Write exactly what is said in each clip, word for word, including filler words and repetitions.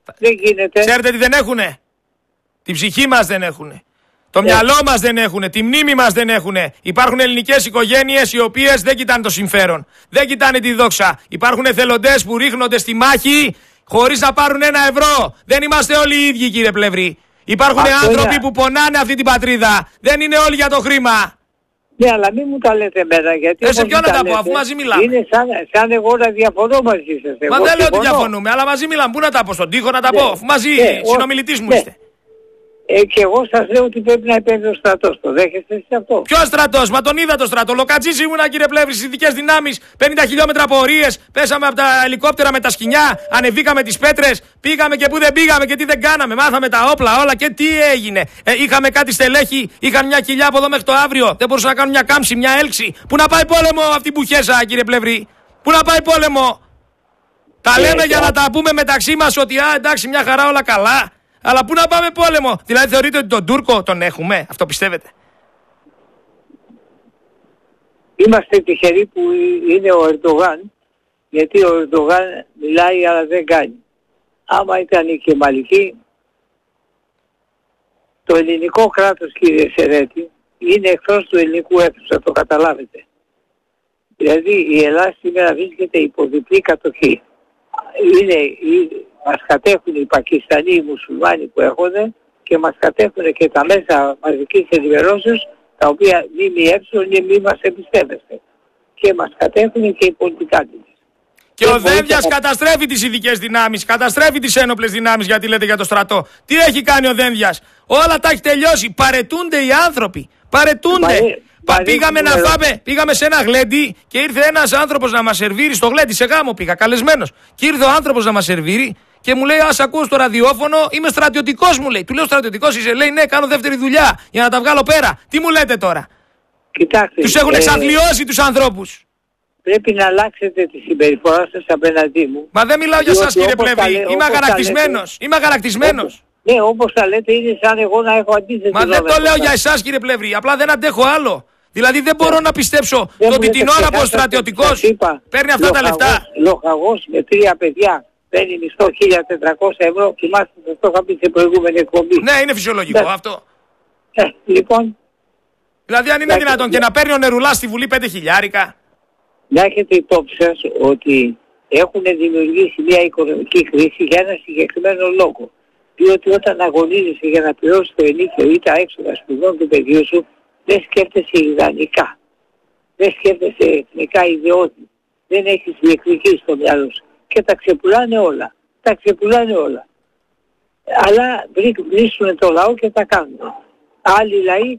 Δεν γίνεται. Ξέρετε τι δεν έχουνε? Την ψυχή μας δεν έχουνε. Το yeah. μυαλό μας δεν έχουνε. Τη μνήμη μας δεν έχουνε. Υπάρχουν ελληνικές οικογένειες οι οποίες δεν κοιτάνε το συμφέρον. Δεν κοιτάνε τη δόξα. Υπάρχουν εθελοντές που ρίχνονται στη μάχη χωρίς να πάρουν ένα ευρώ. Δεν είμαστε όλοι οι ίδιοι, κύριε Πλεύρη. Υπάρχουν Αυτό άνθρωποι είναι. που πονάνε αυτή την πατρίδα. Δεν είναι όλοι για το χρήμα. Ναι, αλλά μην μου τα λέτε εμένα, γιατί... Ε, σε ποιον να τα πω, αφού μαζί μιλάμε. Είναι σαν, σαν εγώ να διαφωνώ μαζί σας. Μα εγώ δεν λέω ότι διαφωνώ. διαφωνούμε, αλλά μαζί μιλάμε. Πού να τα πω, στον τοίχο να τα ναι. πω, αφού μαζί ναι, συνομιλητής μου ναι. είστε. Ε, και εγώ σας λέω ότι πρέπει να επέμβει ο στρατός. Το δέχεστε εσείς αυτό? Ποιος στρατός? Μα τον είδα το στρατό. Λοκατζής ήμουνα, κύριε Πλεύρη, στις ειδικές δυνάμεις. πενήντα χιλιόμετρα πορείες. Πέσαμε από τα ελικόπτερα με τα σκοινιά. Ανεβήκαμε τις πέτρες. Πήγαμε και που δεν πήγαμε και τι δεν κάναμε. Μάθαμε τα όπλα όλα και τι έγινε. Ε, είχαμε κάτι στελέχη. Είχαν μια κοιλιά από εδώ μέχρι το αύριο. Δεν μπορούσαν να κάνουν μια κάμψη, μια έλξη. Πού να πάει πόλεμο αυτή που χέσα, κύριε Πλεύρη? Πού να πάει πόλεμο? Τα λέμε ε, για να τα πούμε μεταξύ μας ότι α, εντάξει, μια χαρά όλα καλά. Αλλά πού να πάμε πόλεμο? Δηλαδή θεωρείτε ότι τον Τούρκο τον έχουμε? Αυτό πιστεύετε? Είμαστε τυχεροί που είναι ο Ερντογάν, γιατί ο Ερντογάν μιλάει αλλά δεν κάνει. Άμα ήταν η Κεμαλική, το ελληνικό κράτος, κύριε Σερέτη, είναι εκτός του ελληνικού έθνους, θα το καταλάβετε. Δηλαδή η Ελλάδα σήμερα βρίσκεται υπό διπλή κατοχή. Είναι, μας κατέχουν οι Πακιστανοί, οι Μουσουλμάνοι που έρχονται και μας κατέχουν και τα μέσα μαζικής ενημερώσεως, τα οποία μη μη έψουν ή μη μας εμπιστεύεστε. Και μας κατέχουν και οι πολιτικάτες. Και ο Δένδιας καταστρέφει τις ειδικές δυνάμεις, καταστρέφει τις ένοπλες δυνάμεις, γιατί λέτε για το στρατό. Τι έχει κάνει ο Δένδιας? Όλα τα έχει τελειώσει. Παρετούνται οι άνθρωποι. Παρετούνται. Μα, Πα, πήγαμε να φάμε, πήγαμε σε ένα γλέντι και ήρθε ένας άνθρωπος να μας σερβίρει στο γλέντι, σε γάμο πήγα, καλεσμένος. Και ήρθε ο άνθρωπος να μας σερβίρει και μου λέει: ας ακούω στο ραδιόφωνο, είμαι στρατιωτικός, μου λέει. Του λέω: στρατιωτικός είσαι? Λέει: ναι, κάνω δεύτερη δουλειά για να τα βγάλω πέρα. Τι μου λέτε τώρα? Κοιτάξτε, τους έχουν ε, εξαθλιώσει τους ανθρώπους. Πρέπει να αλλάξετε τη συμπεριφορά σας απέναντί μου. Μα δεν μιλάω για σας, κύριε Πλεύρη. Είμαι αγανακτισμένος. Είμαι αγανακτισμένος. Ναι, όπως τα λέτε, είναι σαν εγώ να έχω αντίθεση. Μα δεν το λέω για εσάς, κύριε Πλεύρη. Απλά δεν αντέχω άλλο. Δηλαδή δεν μπορώ να πιστέψω το ότι την ώρα που ο στρατιωτικός παίρνει αυτά τα λεφτά. Λοχαγός με τρία παιδιά παίρνει μισθό χίλια τετρακόσια ευρώ. Θυμάστε, σας το είχα πει σε προηγούμενη εκπομπή. Ναι, είναι φυσιολογικό ναι. αυτό. Ε, λοιπόν. Δηλαδή αν είναι δυνατόν και να παίρνει ο Νερουλάς στη Βουλή πέντε χιλιάρικα. Να έχετε υπόψη σας ότι έχουν δημιουργήσει μια οικονομική κρίση για ένα συγκεκριμένο λόγο. Διότι όταν αγωνίζεσαι για να πληρώσεις το ενίκιο ή τα έξοδα σπουδών του παιδιού σου, δεν σκέφτεσαι ιδανικά. Δεν σκέφτεσαι εθνικά ιδεώδη. Δεν έχεις διεκδικήσει στο μυαλό σου. Και τα ξεπουλάνε όλα. Τα ξεπουλάνε όλα. Αλλά βρίσκουν το λαό και τα κάνουν. Άλλοι λαοί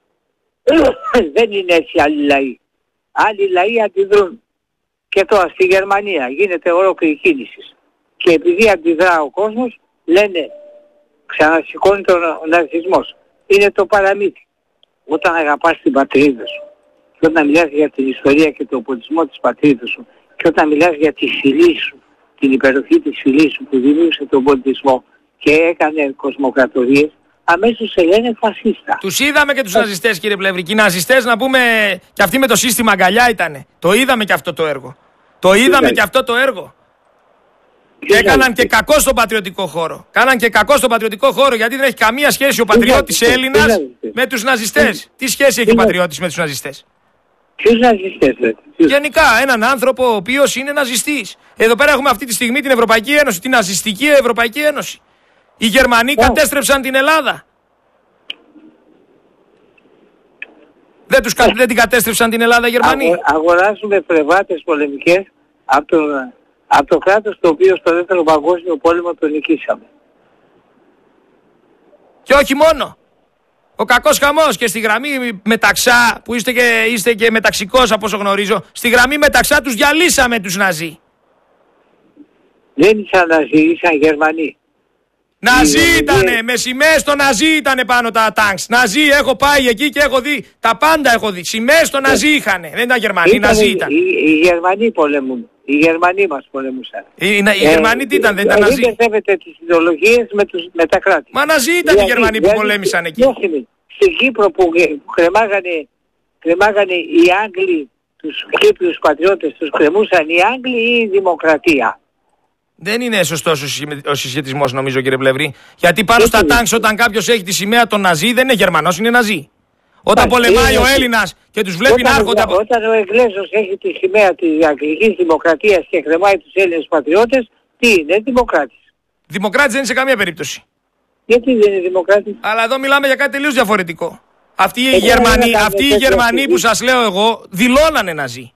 δεν είναι έτσι άλλοι λαοί. Άλλοι λαοί αντιδρούν. Και τώρα στη Γερμανία γίνεται ολόκληρη κίνηση. Και επειδή αντιδρά ο κόσμος, λένε ξανασηκώνει τον ναζισμός. Είναι το παραμύθι. Όταν αγαπάς την πατρίδα σου και όταν μιλάς για την ιστορία και τον πολιτισμό της πατρίδας σου και όταν μιλάς για τη φυλή σου, την υπεροχή της φυλής σου που δημιούργησε τον πολιτισμό και έκανε κοσμοκρατορίες, αμέσως σε λένε φασίστα. Τους είδαμε και τους ε... ναζιστές, κύριε Πλεύρη. Και οι ναζιστές, να πούμε, και αυτοί με το σύστημα αγκαλιά ήτανε. Το είδαμε και αυτό το έργο. Το είδαμε και αυτό το έργο. Και έκαναν και κακό στον πατριωτικό χώρο. Κάναν και κακό στον πατριωτικό χώρο, γιατί δεν έχει καμία σχέση ο πατριώτης Έλληνας με τους ναζιστές. Τι σχέση έχει ο πατριώτης με τους ναζιστές? Ποιους ναζιστές λέτε? Γενικά έναν άνθρωπο ο οποίος είναι ναζιστής. Εδώ πέρα έχουμε αυτή τη στιγμή την Ευρωπαϊκή Ένωση, την ναζιστική Ευρωπαϊκή Ένωση. Οι Γερμανοί oh. κατέστρεψαν την Ελλάδα. Δεν, τους, oh. δεν την κατέστρεψαν την Ελλάδα οι Γερμανοί. Αγο, αγοράζουμε φρεβάτες πολεμικές από το, από το κράτος το οποίο στο δεύτερο παγκόσμιο πόλεμο το νικήσαμε. Και όχι μόνο. Ο κακός χαμός και στη γραμμή Μεταξά, που είστε και, είστε και μεταξικός από όσο γνωρίζω, στη γραμμή Μεταξά τους διαλύσαμε τους Ναζί. Δεν ήσαν Ναζί, ήσαν Γερμανοί. Ναζί ήτανε, με σημαίες στο Ναζί ήτανε πάνω τα τάγκς. Ναζί, έχω πάει εκεί και έχω δει, τα πάντα έχω δει. Σημαίες στο Ναζί είχανε, δεν ήταν Γερμανοί, οι Ναζί ήταν. Οι, οι Γερμανοί πολεμούν, οι Γερμανοί μας πολεμούσαν. Οι, οι, οι Γερμανοί τι ήταν, δεν ήταν Ναζί? Δεν μπερδεύετε τις ιδεολογίες με, τους, με τα κράτη. Μα Ναζί ήταν δηλαδή, οι Γερμανοί που πολέμησαν εκεί. Στην Κύπρο που κρεμάγανε, κρεμάγανε οι Άγγλοι, τους Κύπριους πατριώτες, τους κρεμούσαν οι Άγγλοι ή η Δημοκρατία? Δεν είναι σωστός ο συσχετισμός, νομίζω, κύριε Πλεύρη. Γιατί πάνω στα τάγκς, όταν κάποιος έχει τη σημαία των Ναζί, δεν είναι Γερμανός, είναι Ναζί. Όταν Ά, πολεμάει είναι... ο Έλληνας και τους βλέπει όταν, να έρχονται από... Όταν ο Εγγλέζος έχει τη σημαία της Αγγλικής Δημοκρατίας και κρεμάει τους Έλληνες πατριώτες, τι είναι, δημοκράτης. Δημοκράτης δεν είναι σε καμία περίπτωση. Γιατί δεν είναι δημοκράτης? Αλλά εδώ μιλάμε για κάτι τελείως διαφορετικό. Αυτοί οι Γερμανοί, αυτοί οι Γερμανοί που σας λέω εγώ δηλώνανε Ναζί.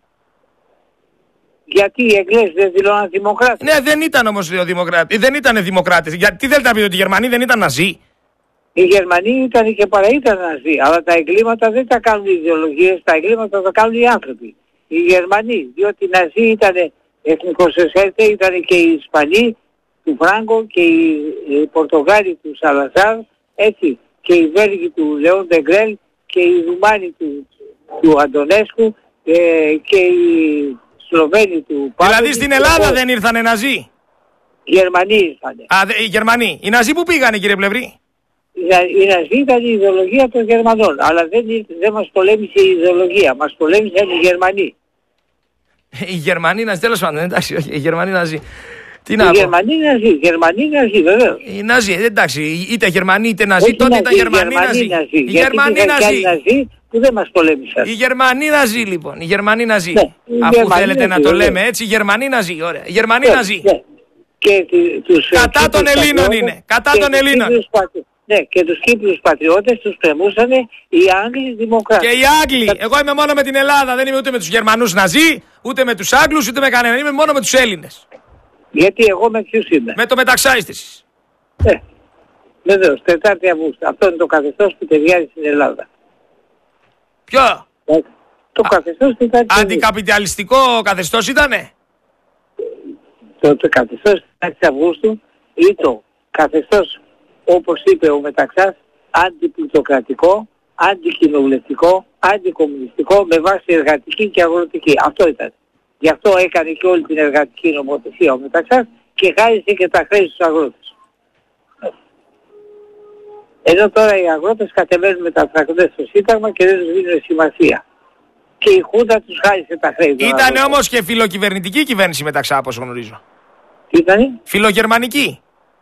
Γιατί οι Εγγλέζοι δεν δηλώναν δημοκράτες? Ναι, δεν ήταν όμως δημοκράτες. Δεν ήταν δημοκράτες. Γιατί θέλετε να πείτε ότι οι Γερμανοί δεν ήταν Ναζί? Οι Γερμανοί ήταν και παρά ήταν Ναζί, αλλά τα εγκλήματα δεν τα κάνουν οι ιδεολογίες, τα εγκλήματα τα κάνουν οι άνθρωποι. Οι Γερμανοί, διότι οι Ναζί ήταν εθνικοσοσιαλιστές, ήταν και οι Ισπανοί του Φράγκο και οι, οι Πορτογάλοι του Σαλαζάρ, έτσι, και οι Βέλγοι του Λεόν Ντεγκρέλ και οι Ρουμάνοι του, του Αντωνέσκου ε, και οι Σλοβαίνοι του Πάπη. Δηλαδή στην Ελλάδα δεν ήρθανε Ναζί? Οι Γερμανοί ήρθανε. Α, δε, οι Γερμανοί. Οι Ναζί που πήγανε, κύριε Πλεύρη? Η Ναζί ήταν η ιδεολογία των Γερμανών, αλλά δεν, δεν μας πολέμησε η ιδεολογία, μας πολέμησαν οι Γερμανοί. Οι Γερμανοί Ναζί, τέλος πάντων, εντάξει, οι Γερμανοί Ναζί. Τι να πω. Οι Γερμανοί Ναζί, οι Γερμανοί Ναζί, βεβαίως. Οι Ναζί, εντάξει, είτε Γερμανοί είτε Ναζί, τότε ήταν Γερμανοί Ναζί. Οι Γερμανοί Ναζί που δεν μας πολέμησαν. Οι Γερμανοί Ναζί, λοιπόν, οι Γερμανοί Ναζί. Ναι, αφού Γερμανοί θέλετε Ναζί, να το λέμε έτσι, οι Γερμανοί Ναζί, ωραία. Οι Γερμανοί ναι, Ναζί. Ναι. Και τους, κατά των Ελλήνων είναι, κατά των Ελλήνων. Ναι, και τους Κύπριους πατριώτες τους κρεμούσαν οι Άγγλοι δημοκράτες. Και οι Άγγλοι. Θα... Εγώ είμαι μόνο με την Ελλάδα. Δεν είμαι ούτε με τους Γερμανούς Ναζί, ούτε με τους Άγγλους, ούτε με κανέναν. Είμαι μόνο με τους Έλληνες. Γιατί εγώ με ποιους είμαι? Με το μεταξάιστησης. Ναι, βεβαίως, τετάρτη Αυγούστου. Αυτό είναι το καθεστώς που ταιριάζει στην Ελλάδα. Ποιο? Το καθεστώς τετάρτη Αυγούστου. Αντικαπιταλιστικό καθεστώς ήτανε? Το, το καθεστώς τετάρτη Αυγούστου ή το καθεστώς, όπως είπε ο Μεταξάς, αντιπλουτοκρατικό, αντικοινοβουλευτικό, αντικομμουνιστικό με βάση εργατική και αγροτική. Αυτό ήταν. Γι' αυτό έκανε και όλη την εργατική νομοθεσία ο Μεταξάς και χάρισε και τα χρέη στους αγρότες. Ενώ τώρα οι αγρότες κατεβαίνουν με τα τρακτέρ στο Σύνταγμα και δεν τους δίνουν σημασία. Και η Χούντα τους χάρισε τα χρέη. Ήταν όμως και φιλοκυβερνητική κυβέρνηση Μεταξά, όπως γνωρίζω. Τι ήτανε? Φιλογερμανική.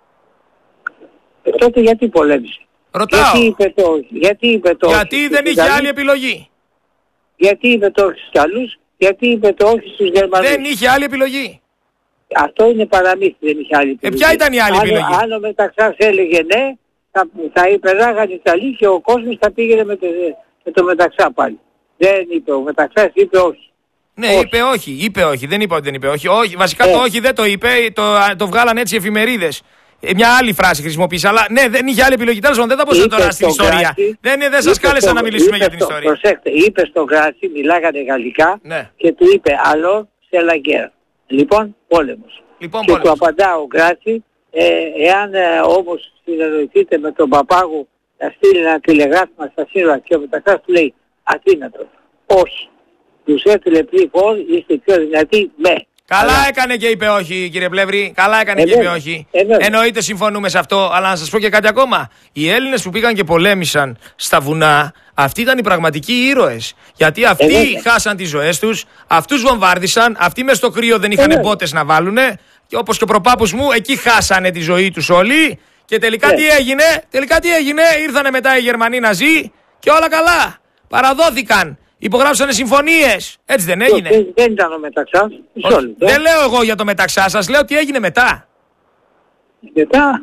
Ε, τότε γιατί πολέμησε? Ρωτάω. Γιατί είπε το όχι? Γιατί, είπε το γιατί όχι δεν είχε άλλη επιλογή? Γιατί είπε το όχι στους Ιταλούς? Γιατί είπε το όχι στους Γερμανούς? Δεν είχε άλλη επιλογή. Αυτό είναι παραμύθι, δεν είχε άλλη επιλογή. Ε, ποια ήταν η άλλη αν, επιλογή? Αν ο Μεταξάς έλεγε ναι, θα, θα υπεράγανε οι Ιταλοί και ο κόσμος θα πήγαινε με το, με το Μεταξά πάλι. Δεν είπε, ο Μεταξάς είπε όχι. Ναι, όχι. είπε όχι, είπε όχι, δεν είπα ότι δεν είπε όχι. όχι βασικά ε. το όχι δεν το είπε, το, το βγάλανε έτσι εφημερίδες. Μια άλλη φράση χρησιμοποίησε, αλλά ναι, δεν είχε άλλη επιλογή. Τέλος πάντων, δεν θα πω τώρα στην ιστορία. Γράτη, δεν δεν σας κάλεσα να μιλήσουμε για την στο, ιστορία. Προσέξτε, είπε στον Γκράτσι, μιλάγανε γαλλικά ναι. και του είπε «Αλλό σε la guerre». Λοιπόν, πόλεμος. Λοιπόν, και πόλεμος. του απαντά ο Γκράτσι, ε, εάν ε, όμως συνεννοηθείτε με τον Παπάγου να στείλει ένα τηλεγράφημα στα σύνορα και ο Μεταξάς του λέει «Αδύνατο». Όχι. Τους έστειλε πλή φόρ, είστε πιο δυνατοί, με. Καλά αλλά... έκανε και είπε όχι, κύριε Πλεύρη. Καλά έκανε ε, και είπε όχι. Ε, Εννοείται συμφωνούμε σε αυτό. Αλλά να σας πω και κάτι ακόμα. Οι Έλληνες που πήγαν και πολέμησαν στα βουνά, αυτοί ήταν οι πραγματικοί ήρωες. Γιατί αυτοί ε, χάσαν τις ζωές τους, αυτούς βομβάρδισαν, αυτοί μες στο κρύο δεν είχαν ε, μπότες να βάλουνε. Και όπως και ο προπάπους μου, εκεί χάσανε τη ζωή τους όλοι. Και τελικά ε. τι έγινε, τελικά τι έγινε, ήρθανε μετά οι Γερμανοί Ναζί και όλα καλά. Παραδόθηκαν. Υπογράψανε συμφωνίες. Έτσι δεν έγινε? Δεν ήταν ο Μεταξάς. Όχι, δεν λέω εγώ για το Μεταξά, σας λέω τι έγινε μετά. Μετά,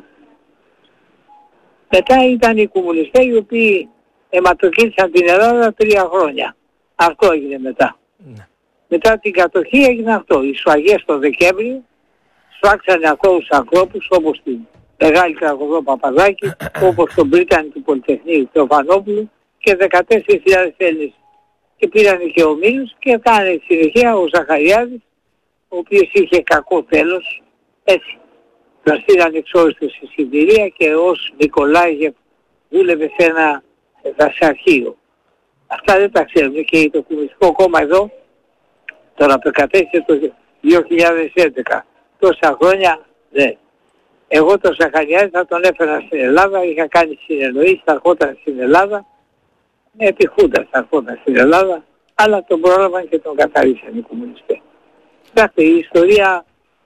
μετά ήταν οι κομμουνιστές οι οποίοι αιματοκύλησαν την Ελλάδα τρία χρόνια. Αυτό έγινε μετά. Ναι. Μετά την κατοχή έγινε αυτό. Οι σφαγές το Δεκέμβρη σφάξανε αθώους ανθρώπους όπως την Μεγάλη Κρακοδό Παπαδάκη, όπως τον Πρίτανη του Πολυτεχνείου Θεοφανόπουλου και δεκατέσσερις χιλιάδες Έλληνες. Και πήρανε και ο Μήλους και έκανε συνεχεία ο Ζαχαριάδης, ο οποίος είχε κακό τέλος, έτσι. Τον στείλαν εξόριστο στη Σιβηρία και ως Νικολάγεφ δούλευε σε ένα δασαρχείο. Αυτά δεν τα ξέρουμε και το Κομμουνιστικό Κόμμα εδώ τώρα προκατέστησε το δύο χιλιάδες έντεκα. Τόσα χρόνια δεν. Εγώ τον Ζαχαριάδη θα τον έφερα στην Ελλάδα, είχα κάνει συνεννοήσεις, θα ερχόταν στην Ελλάδα. Επί Χούντας θα έρχονταν στην Ελλάδα, αλλά τον πρόλαβαν και τον καθαρίσαν οι κομμουνιστές. Κοιτάξτε, η ιστορία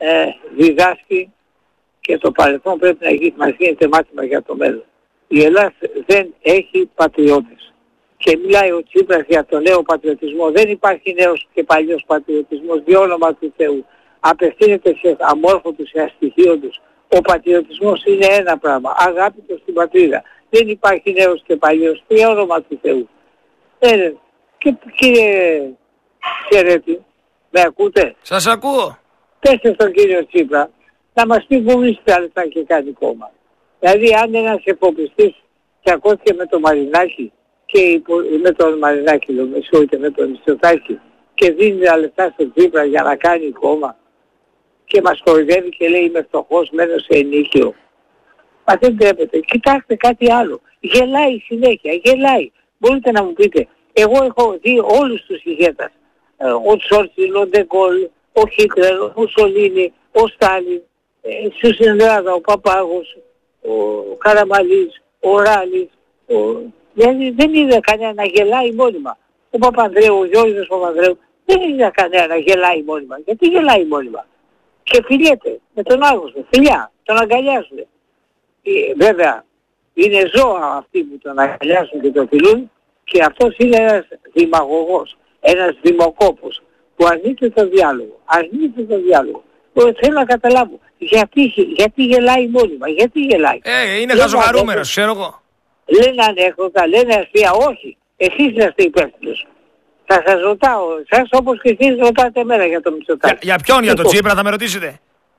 ε, διδάσκει και το παρελθόν πρέπει να γίνει, μας γίνεται μάθημα για το μέλλον. Η Ελλάδα δεν έχει πατριώτες. Και μιλάει ο Τσίπρας για το νέο πατριωτισμό. Δεν υπάρχει νέος και παλιός πατριωτισμός, για όνομα του Θεού. Απευθύνεται σε αμόρφωτους, σε αστοιχείοντους. Ο πατριωτισμός είναι ένα πράγμα, αγάπη του στην πατρίδα. Δεν υπάρχει νέος και παλιός, για όνομα του Θεού. Ε, και κύριε Χαιρέτη, με ακούτε? Σας ακούω. Πέστε στον κύριο Τσίπρα να μας πει πού βρίσκεται λεφτά και κάνει κόμμα. Δηλαδή αν ένας εφοπλιστής τσακώθηκε με το Μαρινάκι και υπο... με τον Μαρινάκι, με συγχωρείτε, με τον Μητσοτάκη και δίνει τα λεφτά στον Τσίπρα για να κάνει κόμμα και μας κοροϊδεύει και λέει είμαι φτωχός, μένω σε ενίκιο. Μα δεν τρέπεται. Κοιτάξτε κάτι άλλο. Γελάει συνέχεια, γελάει. Μπορείτε να μου πείτε, εγώ έχω δει όλους τους ηγέτες. Ο Τσόρτσιλ, ο Ντεγκόλ, ο Χίτλερ, ο Μουσολίνι, ο Στάλιν, ε, στην Ελλάδα ο Παπάγος, ο Καραμαλής, ο Ράλης, ο... δηλαδή δεν είδα κανένα να γελάει μόνιμα. Ο Παπανδρέου, ο Γιώργος Παπανδρέου, δεν είδα κανένα να γελάει μόνιμα. Γιατί γελάει μόνιμα? Και φιλιέται με τον άγνωστο, φιλιά, τον αγκαλιάζουν. Ε, βέβαια, είναι ζώα αυτοί που τον αγκαλιάζουν και τον φιλούν και αυτός είναι ένας δημαγωγός, ένας δημοκόπος που αρνείται το διάλογο. Αρνείται το διάλογο. Θέλω να καταλάβω γιατί, γιατί γελάει μόνιμα, γιατί γελάει. Ε, είναι χαζοχαρούμενος, ξέρω εγώ. Λένε ανέχοντα, λένε αστεία, όχι. Εσείς είστε υπεύθυνος. Θα σας ρωτάω, σας όπως και εσείς ρωτάτε εμένα για το Μητσοτάκη. Για, για ποιον, για τον Τσίπρα θα με ρωτήσετε?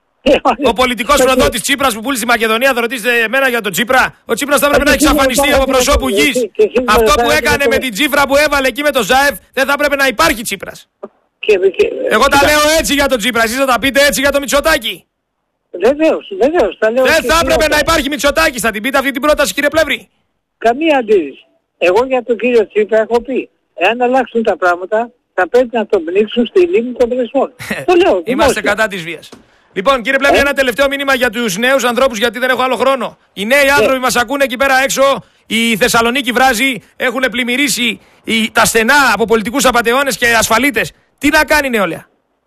Ο πολιτικός προδότης Τσίπρας που πούλησε τη Μακεδονία θα ρωτήσετε εμένα για τον Τσίπρα? Ο Τσίπρας θα έπρεπε να εξαφανιστεί από προσώπου γης. Αυτό που έκανε με την Τσίπρα που έβαλε εκεί με το Ζάεφ δεν θα έπρεπε να υπάρχει Τσίπρας. Εγώ τα λέω έτσι για τον Τσίπρα, εσείς θα τα πείτε έτσι για τον Μητσοτάκη? Βεβαίως, βεβαίως. Δεν θα έπρεπε να υπάρχει Μητσοτάκη, θα την πείτε αυτή την πρόταση κύριε Πλεύρη? Καμία αντίρρηση. Εγώ για τον κύριο Τσίπρα έχω πει, εάν αλλάξουν τα πράγματα θα πρέπει να τον πνίξουν στη λίμνη των Πρεσπών. Το λέω. Είμαστε κατά της βίας. Λοιπόν, κύριε Πλεύρη, ε? ένα τελευταίο μήνυμα για τους νέους ανθρώπους, γιατί δεν έχω άλλο χρόνο. Οι νέοι άνθρωποι μας ακούνε εκεί πέρα έξω. Η Θεσσαλονίκη βράζει, έχουν πλημμυρίσει οι, τα στενά από πολιτικούς απατεώνες και ασφαλίτες. Τι να κάνει η νεολαία?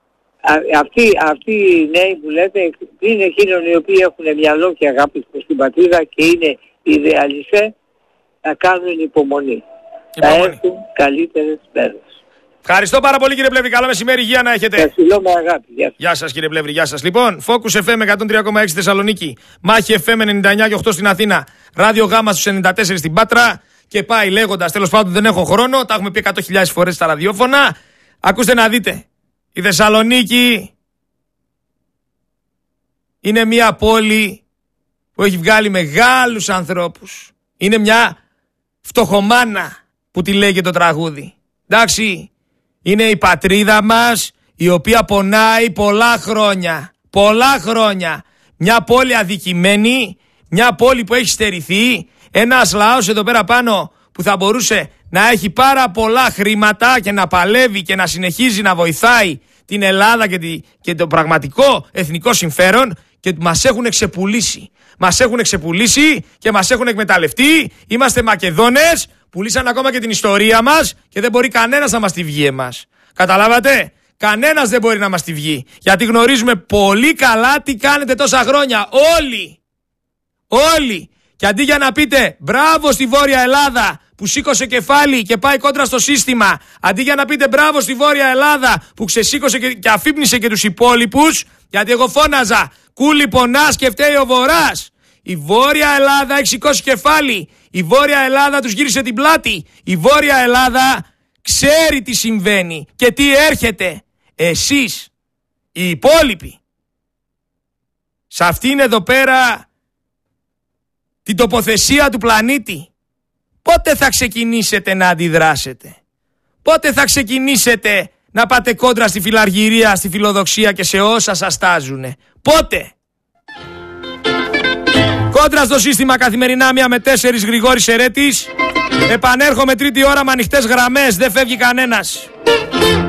Αυτοί, αυτοί οι νέοι που λέτε είναι εκείνοι οι οποίοι έχουν μυαλό και αγάπη προς την πατρίδα και είναι ιδεαλιστές, να κάνουν υπομονή. Θα έρθουν καλύτερες μέρες. Ευχαριστώ πάρα πολύ κύριε Πλεύρη. Καλό μεσημέρι, υγεία να έχετε. Σας φιλώ με αγάπη. Γεια σας. Γεια σας κύριε Πλεύρη, γεια σας. Λοιπόν, Focus εφ εμ εκατόν τρία κόμμα έξι Θεσσαλονίκη, Μάχη εφ εμ ενενήντα εννιά και οκτώ στην Αθήνα, Ράδιο Γάμα στους ενενήντα τέσσερα στην Πάτρα και πάει λέγοντας, τέλος πάντων δεν έχω χρόνο, τα έχουμε πει εκατό χιλιάδες φορές στα ραδιόφωνα. Ακούστε να δείτε, η Θεσσαλονίκη είναι μια πόλη που έχει βγάλει μεγάλους ανθρώπους. Είναι μια φτωχομάνα που τη λέει και το τραγούδι. Εντάξει, είναι η πατρίδα μας η οποία πονάει πολλά χρόνια. Πολλά χρόνια. Μια πόλη αδικημένη, μια πόλη που έχει στερηθεί, ένας λαός εδώ πέρα πάνω που θα μπορούσε να έχει πάρα πολλά χρήματα και να παλεύει και να συνεχίζει να βοηθάει την Ελλάδα και, τη, και το πραγματικό εθνικό συμφέρον και μας έχουν ξεπουλήσει. Μας έχουν ξεπουλήσει και μας έχουν εκμεταλλευτεί. Είμαστε Μακεδόνες, πουλήσαν ακόμα και την ιστορία μας και δεν μπορεί κανένας να μας τη βγει εμάς. Καταλάβατε? Κανένας δεν μπορεί να μας τη βγει. Γιατί γνωρίζουμε πολύ καλά τι κάνετε τόσα χρόνια. Όλοι. Όλοι. Και αντί για να πείτε μπράβο στη Βόρεια Ελλάδα που σήκωσε κεφάλι και πάει κόντρα στο σύστημα, αντί για να πείτε μπράβο στη Βόρεια Ελλάδα που ξεσήκωσε και, και αφύπνισε και τους υπόλοιπους, γιατί εγώ φώναζα κούλι πονάς και φταίει ο Βορράς. Η Βόρεια Ελλάδα έχει σηκώσει κεφάλι. Η Βόρεια Ελλάδα τους γύρισε την πλάτη. Η Βόρεια Ελλάδα ξέρει τι συμβαίνει και τι έρχεται. Εσείς, οι υπόλοιποι, σε αυτήν εδώ πέρα την τοποθεσία του πλανήτη, πότε θα ξεκινήσετε να αντιδράσετε? Πότε θα ξεκινήσετε να πάτε κόντρα στη φιλαργυρία, στη φιλοδοξία και σε όσα σας τάζουνε? Πότε? Κόντρα στο σύστημα καθημερινά μία με τέσσερις Γρηγόρης Ερέτης. Επανέρχομαι τρίτη ώρα με ανοιχτές γραμμές. Δεν φεύγει κανένας.